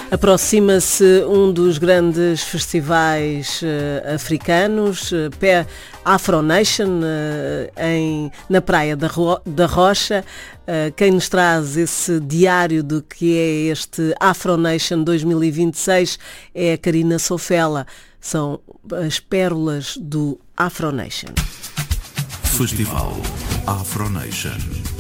Aproxima-se um dos grandes festivais africanos, Afro Nation, na Praia da Rocha. Quem nos traz esse diário do que é este Afro Nation 2026 é a Karina Sofela. São as pérolas do Afro Nation. Festival Afro Nation.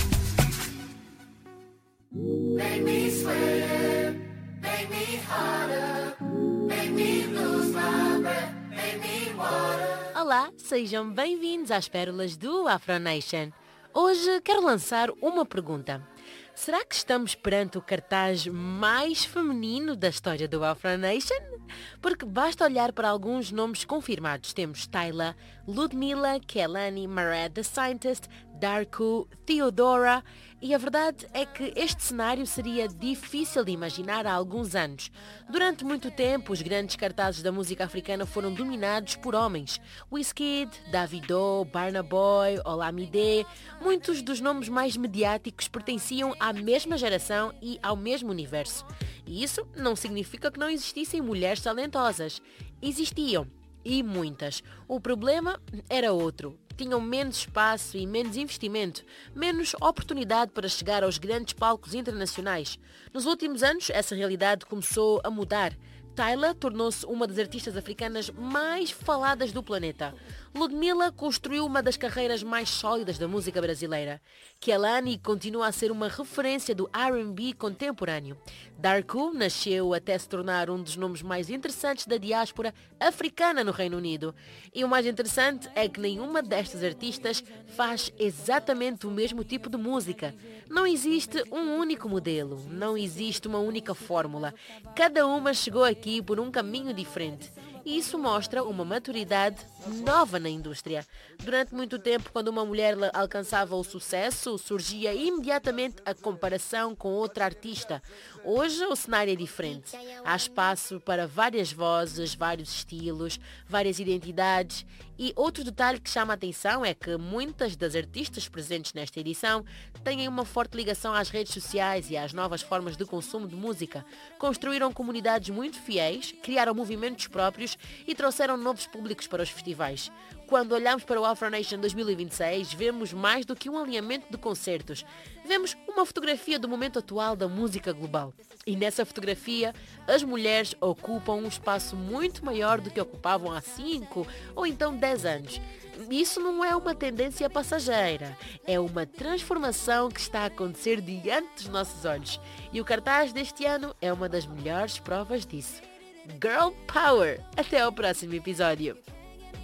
Make me sweat, make me harder, make me lose my breath, make me water. Olá, sejam bem-vindos às pérolas do Afro Nation. Hoje quero lançar uma pergunta. Será que estamos perante o cartaz mais feminino da história do Afro Nation? Porque basta olhar para alguns nomes confirmados. Temos Tyla, Ludmilla, Kehlani, Murad the Scientist, Darko, Theodora, e a verdade é que este cenário seria difícil de imaginar há alguns anos. Durante muito tempo, os grandes cartazes da música africana foram dominados por homens. Wizkid, Davido, Burna Boy, Olamide, muitos dos nomes mais mediáticos pertenciam à mesma geração e ao mesmo universo. E isso não significa que não existissem mulheres talentosas. Existiam. E muitas. O problema era outro. Tinham menos espaço e menos investimento, menos oportunidade para chegar aos grandes palcos internacionais. Nos últimos anos, essa realidade começou a mudar. Tyla tornou-se uma das artistas africanas mais faladas do planeta. Ludmilla construiu uma das carreiras mais sólidas da música brasileira. Kehlani continua a ser uma referência do R&B contemporâneo. Darko nasceu até se tornar um dos nomes mais interessantes da diáspora africana no Reino Unido. E o mais interessante é que nenhuma destas artistas faz exatamente o mesmo tipo de música. Não existe um único modelo, não existe uma única fórmula. Cada uma chegou aqui por um caminho diferente. E isso mostra uma maturidade nova na indústria. Durante muito tempo, quando uma mulher alcançava o sucesso, surgia imediatamente a comparação com outra artista. Hoje o cenário é diferente. Há espaço para várias vozes, vários estilos, várias identidades. E outro detalhe que chama a atenção é que muitas das artistas presentes nesta edição têm uma forte ligação às redes sociais e às novas formas de consumo de música. Construíram comunidades muito fiéis, criaram movimentos próprios e trouxeram novos públicos para os festivais. Quando olhamos para o Afro Nation 2026, vemos mais do que um alinhamento de concertos. Vemos uma fotografia do momento atual da música global. E nessa fotografia, as mulheres ocupam um espaço muito maior do que ocupavam há 5 ou então 10 anos. Isso não é uma tendência passageira, é uma transformação que está a acontecer diante dos nossos olhos. E o cartaz deste ano é uma das melhores provas disso. Girl Power! Até ao próximo episódio!